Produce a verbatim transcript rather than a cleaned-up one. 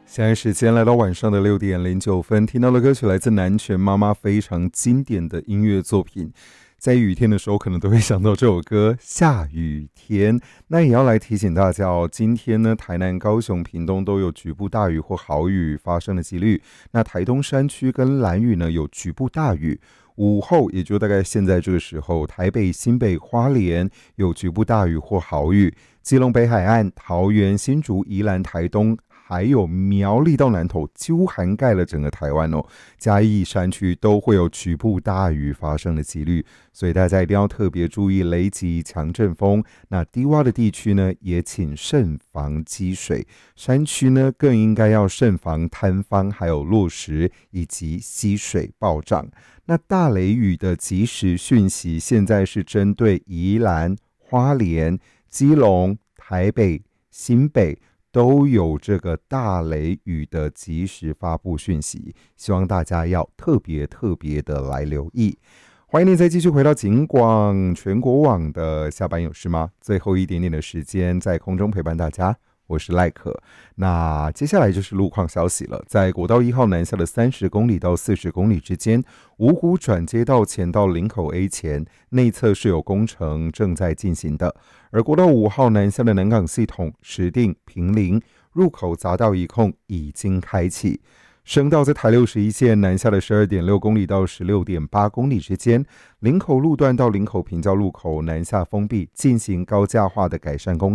现在时间来到晚上的六点零九分，听到的歌曲来自南拳妈妈非常经典的音乐作品。在雨天的时候，可能都会想到这首歌《下雨天》。那也要来提醒大家哦，今天呢，台南、高雄、屏东都有局部大雨或豪雨发生的几率。那台东山区跟兰屿呢，有局部大雨。午后，也就大概现在这个时候，台北、新北、花莲有局部大雨或豪雨。基隆北海岸、桃园、新竹、宜兰、台东，还有苗栗到南投，几乎涵盖了整个台湾哦。嘉义山区都会有局部大雨发生的几率，所以大家一定要特别注意雷击、强阵风。那低洼的地区呢，也请慎防积水；山区呢，更应该要慎防坍方，还有落石以及溪水暴涨。那大雷雨的即时讯息，现在是针对宜兰、花莲、基隆、台北、新北都有这个大雷雨的即时发布讯息，希望大家要特别特别的来留意。欢迎你再继续回到警广全国网的下班有事吗？最后一点点的时间在空中陪伴大家，我是赖可。那接下来就是路况消息了，在国道一号南下的三十公里到四十公里之间，五股转接道前到林口 A 前内侧是有工程正在进行的，而国道五号南下的南港系统石碇、坪林入口匝道一控已经开启。省道在台六十一线南下的十二点六公里到十六点八公里之间，林口路段到林口平交路口南下封闭，进行高架化的改善工